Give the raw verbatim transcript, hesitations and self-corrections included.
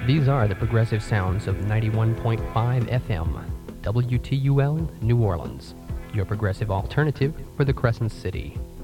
These are the progressive sounds of ninety-one point five F M, W T U L, New Orleans, your progressive alternative for the Crescent City.